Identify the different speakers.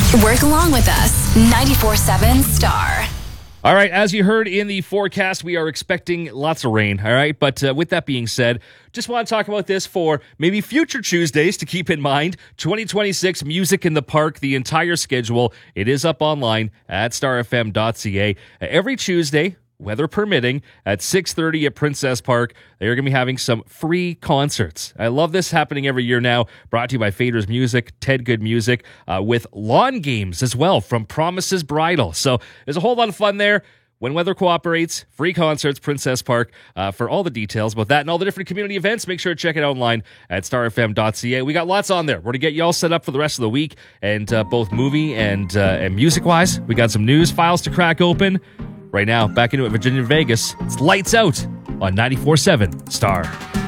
Speaker 1: Work along with us. 94.7 Star.
Speaker 2: All right, as you heard in the forecast, we are expecting lots of rain, all right? But with that being said, just want to talk about this for maybe future Tuesdays to keep in mind. 2026 Music in the Park, the entire schedule, it is up online at starfm.ca. Every Tuesday, weather permitting, at 6:30 at Princess Park, they're going to be having some free concerts. I love this happening every year now. Brought to you by Faders Music, Ted Good Music, with lawn games as well from Promises Bridal. So there's a whole lot of fun there. When weather cooperates, free concerts, Princess Park. For all the details about that and all the different community events, make sure to check it out online at starfm.ca. We got lots on there. We're going to get you all set up for the rest of the week, and both movie and music-wise, we got some news files to crack open. Right now, back into it, Virginia, Vegas. It's lights out on 94.7 Star.